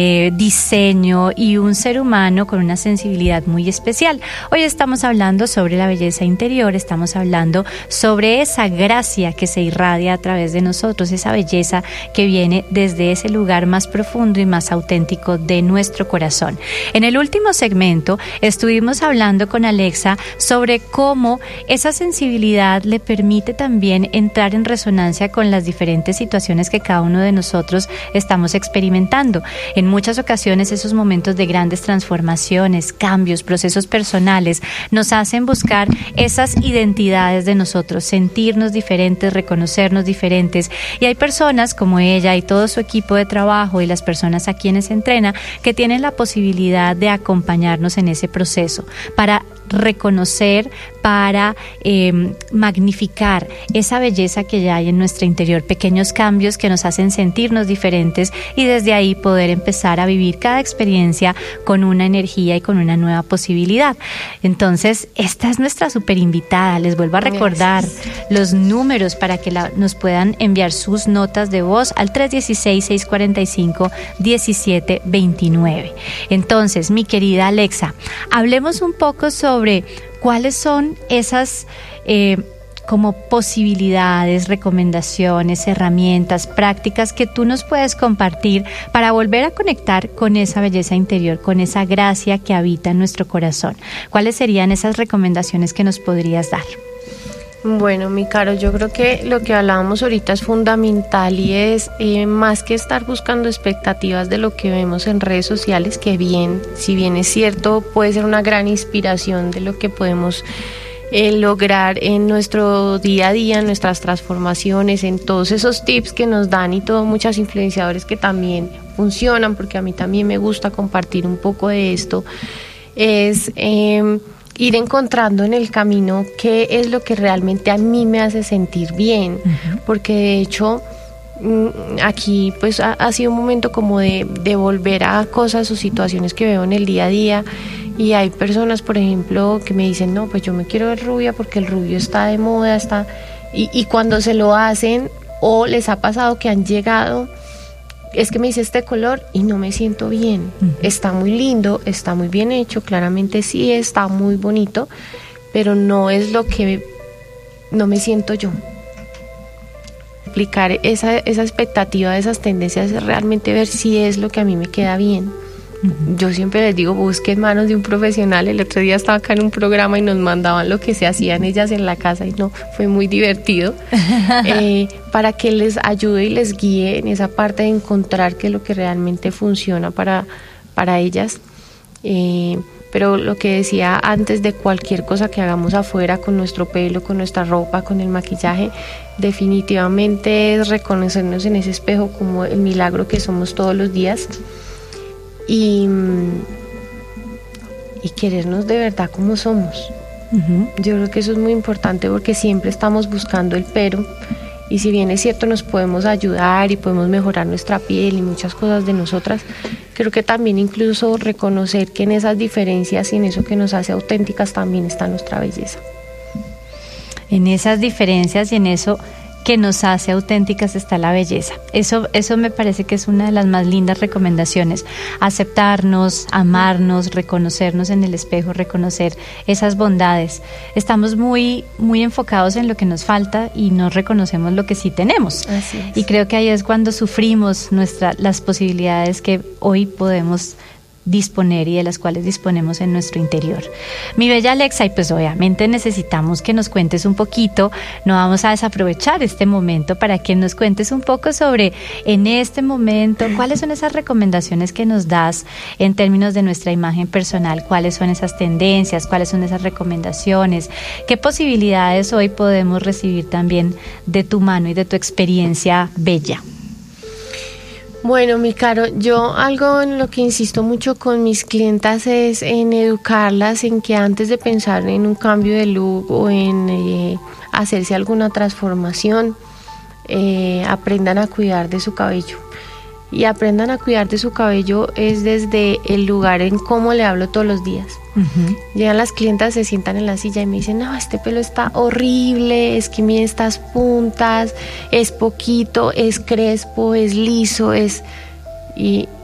diseño y un ser humano con una sensibilidad muy especial. Hoy estamos hablando sobre la belleza interior, estamos hablando sobre esa gracia que se irradia a través de nosotros, esa belleza que viene desde ese lugar más profundo y más auténtico de nuestro corazón. En el último segmento estuvimos hablando con Alexa sobre cómo esa sensibilidad le permite también entrar en resonancia con las diferentes situaciones que cada uno de nosotros estamos experimentando. En muchas ocasiones esos momentos de grandes transformaciones, cambios, procesos personales nos hacen buscar esas identidades de nosotros, sentirnos diferentes, reconocernos diferentes. Y hay personas como ella y todo su equipo de trabajo y las personas a quienes entrena que tienen la posibilidad de acompañarnos en ese proceso para reconocer, para magnificar esa belleza que ya hay en nuestro interior, pequeños cambios que nos hacen sentirnos diferentes y desde ahí poder empezar a vivir cada experiencia con una energía y con una nueva posibilidad. Entonces, esta es nuestra super invitada. Les vuelvo a recordar los números para que nos puedan enviar sus notas de voz al 316-645-1729. Entonces, mi querida Alexa, hablemos un poco sobre cuáles son esas como posibilidades, recomendaciones, herramientas, prácticas que tú nos puedes compartir para volver a conectar con esa belleza interior, con esa gracia que habita en nuestro corazón. ¿Cuáles serían esas recomendaciones que nos podrías dar? Bueno, mi Caro, yo creo que lo que hablábamos ahorita es fundamental y es más que estar buscando expectativas de lo que vemos en redes sociales, que bien, si bien es cierto, puede ser una gran inspiración de lo que podemos lograr en nuestro día a día, en nuestras transformaciones, en todos esos tips que nos dan y todo, muchos influenciadores que también funcionan, porque a mí también me gusta compartir un poco de esto, es ir encontrando en el camino qué es lo que realmente a mí me hace sentir bien, porque de hecho aquí pues ha sido un momento como de volver a cosas o situaciones que veo en el día a día, y hay personas, por ejemplo, que me dicen, no, pues yo me quiero ver rubia porque el rubio está de moda, y cuando se lo hacen o les ha pasado que han llegado, es que me hice este color y no me siento bien. Está muy lindo, está muy bien hecho, claramente sí está muy bonito, pero no es lo que no me siento yo. Aplicar esa expectativa de esas tendencias es realmente ver si es lo que a mí me queda bien. Yo siempre les digo, busquen manos de un profesional. El otro día estaba acá en un programa y nos mandaban lo que se hacían ellas en la casa y no, fue muy divertido, para que les ayude y les guíe en esa parte de encontrar qué es lo que realmente funciona para ellas. Pero lo que decía antes, de cualquier cosa que hagamos afuera con nuestro pelo, con nuestra ropa, con el maquillaje, definitivamente es reconocernos en ese espejo como el milagro que somos todos los días. Y querernos de verdad como somos. Yo creo que eso es muy importante, porque siempre estamos buscando el pero, y si bien es cierto nos podemos ayudar y podemos mejorar nuestra piel y muchas cosas de nosotras, creo que también incluso reconocer que en esas diferencias y en eso que nos hace auténticas también está nuestra belleza. En esas diferencias y en eso que nos hace auténticas está la belleza. Eso me parece que es una de las más lindas recomendaciones. Aceptarnos, amarnos, reconocernos en el espejo, reconocer esas bondades. Estamos muy, muy enfocados en lo que nos falta y no reconocemos lo que sí tenemos. Así es. Y creo que ahí es cuando sufrimos las posibilidades que hoy podemos disponer y de las cuales disponemos en nuestro interior. Mi bella Alexa, y pues obviamente necesitamos que nos cuentes un poquito, no vamos a desaprovechar este momento para que nos cuentes un poco sobre, en este momento, cuáles son esas recomendaciones que nos das en términos de nuestra imagen personal, cuáles son esas tendencias, cuáles son esas recomendaciones, qué posibilidades hoy podemos recibir también de tu mano y de tu experiencia bella. Bueno, mi Caro, yo algo en lo que insisto mucho con mis clientas es en educarlas en que antes de pensar en un cambio de look o en hacerse alguna transformación, aprendan a cuidar de su cabello. Y aprendan a cuidar de su cabello es desde el lugar en cómo le hablo todos los días. Llegan las clientas, se sientan en la silla y me dicen, no, este pelo está horrible, es que mire estas puntas, es poquito, es crespo, es liso, y